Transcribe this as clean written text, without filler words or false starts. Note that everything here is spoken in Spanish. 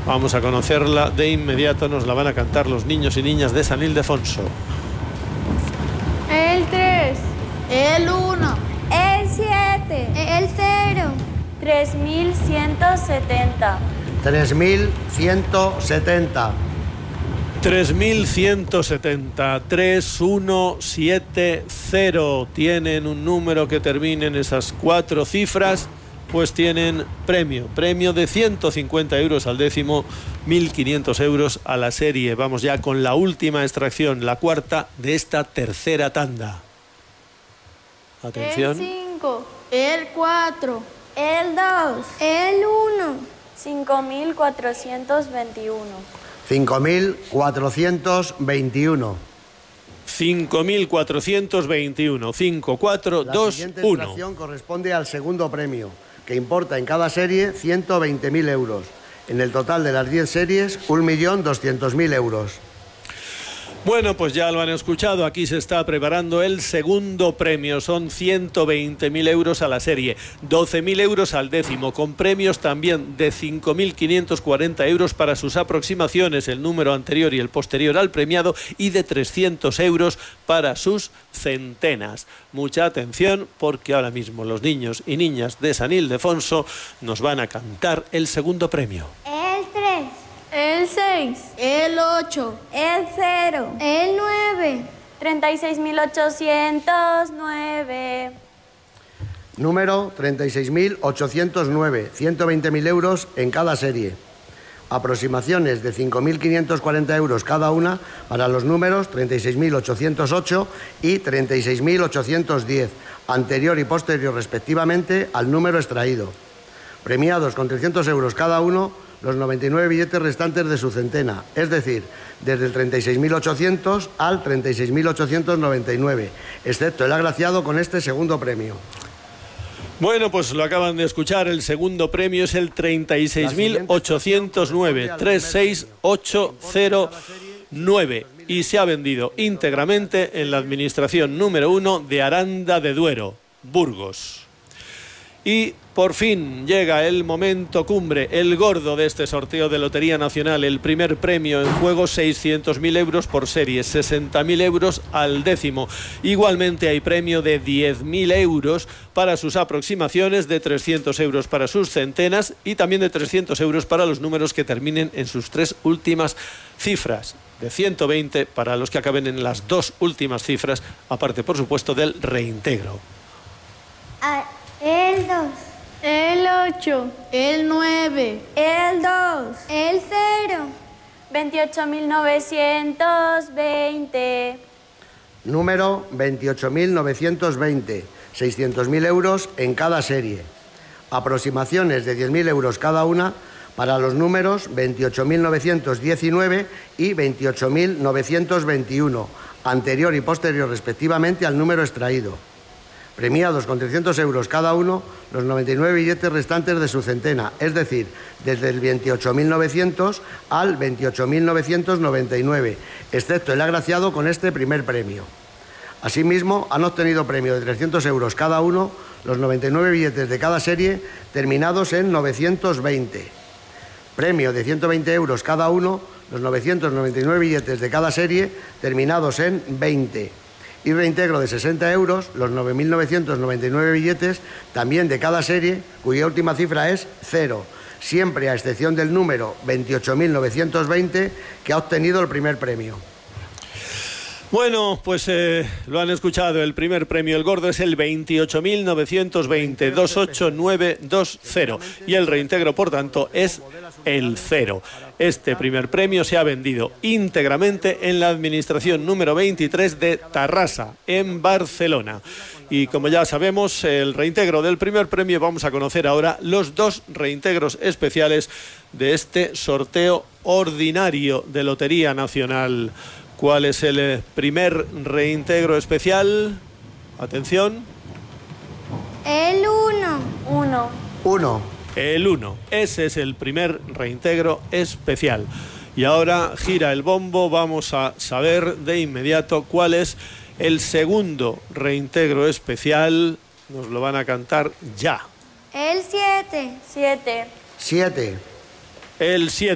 Vamos a conocerla de inmediato, nos la van a cantar los niños y niñas de San Ildefonso. El 3. El 1. El 7. El 0. 3170. 3170. 3170, 3170. Tienen un número que termine en esas 4 cifras, pues tienen premio de 150 euros al décimo, 1.500 euros a la serie. Vamos ya con la última extracción, la cuarta de esta tercera tanda. Atención. El 5. El 4. El 2. El 1. 5421. 5421. 5421. 5, 4, La 2, siguiente 1. extracción corresponde al segundo premio, que importa en cada serie 120.000 euros. En el total de las 10 series, 1.200.000 euros. Bueno, pues ya lo han escuchado, aquí se está preparando el segundo premio, son 120.000 euros a la serie, 12.000 euros al décimo, con premios también de 5.540 euros para sus aproximaciones, el número anterior y el posterior al premiado, y de 300 euros para sus centenas. Mucha atención, porque ahora mismo los niños y niñas de San Ildefonso nos van a cantar el segundo premio. El 3. El 6. El 8. El 0. El 9. 36.809. Número 36.809, 120.000 euros en cada serie. Aproximaciones de 5.540 euros cada una para los números 36.808 y 36.810, anterior y posterior respectivamente al número extraído. Premiados con 300 euros cada uno los 99 billetes restantes de su centena, es decir, desde el 36.800 al 36.899, excepto el agraciado con este segundo premio. Bueno, pues lo acaban de escuchar, el segundo premio es el 36.809, 36809, y se ha vendido íntegramente en la administración número 1 de Aranda de Duero, Burgos. Y por fin llega el momento cumbre, el gordo de este sorteo de Lotería Nacional. El primer premio en juego, 600.000 euros por serie, 60.000 euros al décimo. Igualmente hay premio de 10.000 euros para sus aproximaciones, de 300 euros para sus centenas y también de 300 euros para los números que terminen en sus 3 últimas cifras. De 120 para los que acaben en las 2 últimas cifras, aparte por supuesto del reintegro. El 2. El 8. El 9. El 2. El 0. 28.920. Número 28.920, 600.000 euros en cada serie. Aproximaciones de 10.000 euros cada una para los números 28.919 y 28.921, anterior y posterior respectivamente al número extraído. Premiados con 300 euros cada uno los 99 billetes restantes de su centena, es decir, desde el 28.900 al 28.999, excepto el agraciado con este primer premio. Asimismo, han obtenido premio de 300 euros cada uno los 99 billetes de cada serie terminados en 920. Premio de 120 euros cada uno los 999 billetes de cada serie terminados en 20. Y reintegro de 60 euros los 9.999 billetes también de cada serie, cuya última cifra es 0, siempre a excepción del número 28.920 que ha obtenido el primer premio. Bueno, pues lo han escuchado, el primer premio, el gordo, es el 28.920, 28920, y el reintegro, por tanto, es el 0. Este primer premio se ha vendido íntegramente en la administración número 23 de Tarrasa, en Barcelona. Y como ya sabemos, el reintegro del primer premio, vamos a conocer ahora los 2 reintegros especiales de este sorteo ordinario de Lotería Nacional. ¿Cuál es el primer reintegro especial? Atención. El 1. 1. El 1. Ese es el primer reintegro especial. Y ahora gira el bombo, vamos a saber de inmediato cuál es el segundo reintegro especial. Nos lo van a cantar ya. El 7. 7. 7. El 7.